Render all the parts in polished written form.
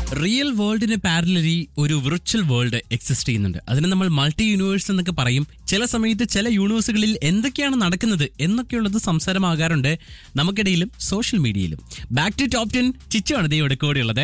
Real വേൾഡിന് parallelly ഒരു virtual world exist ചെയ്യുന്നുണ്ട്. അതിന് നമ്മൾ മൾട്ടി യൂണിവേഴ്സ് എന്നൊക്കെ പറയും. ചില സമയത്ത് ചില യൂണിവേഴ്സുകളിൽ എന്തൊക്കെയാണ് നടക്കുന്നത് എന്നൊക്കെയുള്ളത് സംസാരമാകാറുണ്ട് നമുക്കിടയിലും സോഷ്യൽ മീഡിയയിലും. ബാക്ക് ടു ടോപ്പ് 10 ചിച്ചുവാണ് ദൈവയുടെ കൂടെയുള്ളത്.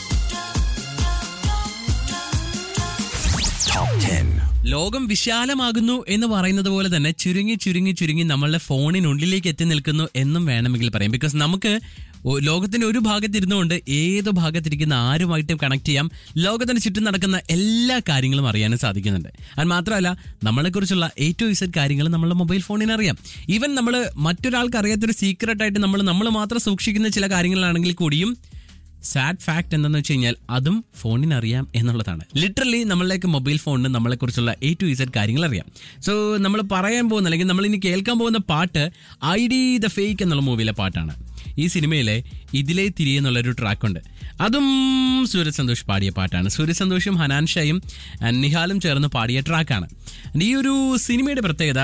ലോകം വിശാലമാകുന്നു എന്ന് പറയുന്നത് പോലെ തന്നെ ചുരുങ്ങി ചുരുങ്ങി ചുരുങ്ങി നമ്മളുടെ ഫോണിനുള്ളിലേക്ക് എത്തി നിൽക്കുന്നു എന്നും വേണമെങ്കിൽ പറയാം. ബിക്കോസ് നമുക്ക് ലോകത്തിന്റെ ഒരു ഭാഗത്തിരുന്നുകൊണ്ട് ഏത് ഭാഗത്തിരിക്കുന്ന ആരുമായിട്ടും കണക്ട് ചെയ്യാം. ലോകത്തിന് ചുറ്റും നടക്കുന്ന എല്ലാ കാര്യങ്ങളും അറിയാനും സാധിക്കുന്നുണ്ട്. അത് മാത്രമല്ല, നമ്മളെക്കുറിച്ചുള്ള A to Z കാര്യങ്ങൾ നമ്മളുടെ മൊബൈൽ ഫോണിന് അറിയാം. ഈവൻ നമ്മൾ മറ്റൊരാൾക്ക് അറിയാത്തൊരു സീക്രട്ടായിട്ട് നമ്മൾ മാത്രം സൂക്ഷിക്കുന്ന ചില കാര്യങ്ങളാണെങ്കിൽ കൂടിയും സാഡ് ഫാക്ട് എന്താണെന്ന് വെച്ച് കഴിഞ്ഞാൽ അതും ഫോണിനറിയാം എന്നുള്ളതാണ്. ലിറ്ററലി നമ്മളിലേക്ക് മൊബൈൽ ഫോണിന് നമ്മളെക്കുറിച്ചുള്ള A to Z കാര്യങ്ങൾ അറിയാം. സോ നമ്മൾ പറയാൻ പോകുന്ന അല്ലെങ്കിൽ നമ്മൾ ഇനി കേൾക്കാൻ പോകുന്ന പാട്ട് ID The Fake എന്നുള്ള മൂവിയിലെ പാട്ടാണ്. ഈ സിനിമയിലെ ഇതിലേ തിരികെ എന്നുള്ളൊരു ട്രാക്കുണ്ട്. അതും സൂരജ് സന്തോഷ് പാടിയ പാട്ടാണ്. സൂരജ് സന്തോഷും ഹനാൻ ഷായും നിഹാലും ചേർന്ന് പാടിയ ട്രാക്കാണ്. ഈ ഒരു സിനിമയുടെ പ്രത്യേകത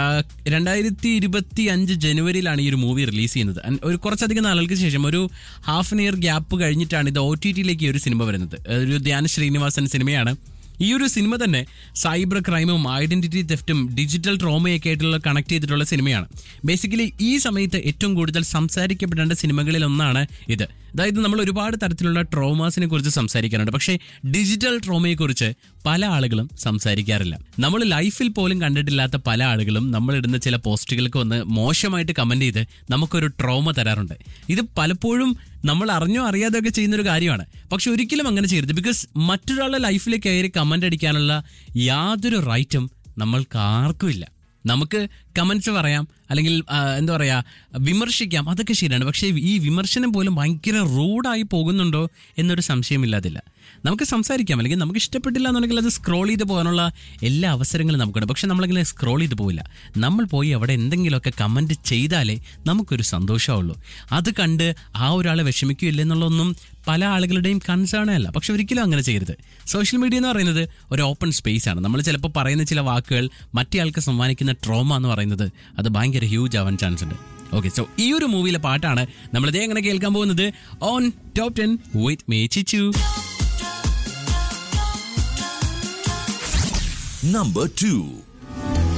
2025 ജനുവരിയിലാണ് ഈ ഒരു മൂവി റിലീസ് ചെയ്യുന്നത്. ഒരു കുറച്ചധികം നാളുകൾക്ക് ശേഷം ഒരു ഹാഫ് ആൻ ഇയർ ഗ്യാപ്പ് കഴിഞ്ഞിട്ടാണ് ഇത് OTT-യിലേക്ക് ഈ ഒരു സിനിമ വരുന്നത്. ഒരു ധ്യാൻ ശ്രീനിവാസൻ സിനിമയാണ്. ഈ ഒരു സിനിമ തന്നെ സൈബർ ക്രൈമും ഐഡന്റിറ്റി തെഫ്റ്റും ഡിജിറ്റൽ ട്രോമയൊക്കെ ആയിട്ടുള്ള കണക്ട് ചെയ്തിട്ടുള്ള സിനിമയാണ്. ബേസിക്കലി ഈ സമയത്ത് ഏറ്റവും കൂടുതൽ സംസാരിക്കപ്പെടേണ്ട സിനിമകളിൽ ഒന്നാണ് ഇത്. അതായത് നമ്മൾ ഒരുപാട് തരത്തിലുള്ള ട്രോമാസിനെ കുറിച്ച് സംസാരിക്കാറുണ്ട്, പക്ഷേ ഡിജിറ്റൽ ട്രോമയെക്കുറിച്ച് പല ആളുകളും സംസാരിക്കാറില്ല. നമ്മൾ ലൈഫിൽ പോലും കണ്ടിട്ടില്ലാത്ത പല ആളുകളും നമ്മളിടുന്ന ചില പോസ്റ്റുകൾക്ക് വന്ന് മോശമായിട്ട് കമന്റ് ചെയ്ത് നമുക്കൊരു ട്രോമ തരാറുണ്ട്. ഇത് പലപ്പോഴും നമ്മൾ അറിഞ്ഞോ അറിയാതെയൊക്കെ ചെയ്യുന്നൊരു കാര്യമാണ്. പക്ഷെ ഒരിക്കലും അങ്ങനെ ചെയ്യരുത്. ബിക്കോസ് മറ്റൊരാളുടെ ലൈഫിലേക്ക് കയറി കമന്റ് അടിക്കാനുള്ള യാതൊരു റൈറ്റും നമ്മൾക്ക് ആർക്കും ഇല്ല. നമുക്ക് കമന്റ്സ് പറയാം, അല്ലെങ്കിൽ എന്താ പറയാ, വിമർശിക്കാം, അതൊക്കെ ശരിയാണ്. പക്ഷേ ഈ വിമർശനം പോലും ഭയങ്കര റൂഡായി പോകുന്നുണ്ടോ എന്നൊരു സംശയമില്ലാതില്ല. നമുക്ക് സംസാരിക്കാം, അല്ലെങ്കിൽ നമുക്ക് ഇഷ്ടപ്പെട്ടില്ല എന്നുണ്ടെങ്കിൽ അത് സ്ക്രോൾ ചെയ്ത് പോകാനുള്ള എല്ലാ അവസരങ്ങളും നമുക്കുണ്ട്. പക്ഷെ നമ്മളിങ്ങനെ സ്ക്രോൾ ചെയ്ത് പോവില്ല. നമ്മൾ പോയി അവിടെ എന്തെങ്കിലുമൊക്കെ കമൻറ്റ് ചെയ്താലേ നമുക്കൊരു സന്തോഷമുള്ളൂ. അത് കണ്ട് ആ ഒരാളെ വിഷമിക്കുകയില്ല എന്നുള്ളതൊന്നും പല ആളുകളുടെയും കൺസേണേ അല്ല. പക്ഷെ ഒരിക്കലും അങ്ങനെ ചെയ്യരുത്. സോഷ്യൽ മീഡിയ എന്ന് പറയുന്നത് ഒരു ഓപ്പൺ സ്പേസ് ആണ്. നമ്മൾ ചിലപ്പോൾ പറയുന്ന ചില വാക്കുകൾ മറ്റേ ആൾക്ക് സമ്മാനിക്കുന്ന ട്രോമ എന്ന് പറയുന്നത് അത് ഭയങ്കര ഹ്യൂജ് ആവാൻ ചാൻസ് ഉണ്ട്. ഓക്കെ, സോ ഈ ഒരു മൂവിയിലെ പാട്ടാണ് നമ്മളിതേ എങ്ങനെ കേൾക്കാൻ പോകുന്നത് on top 10 with me ചിച്ചു. Number 2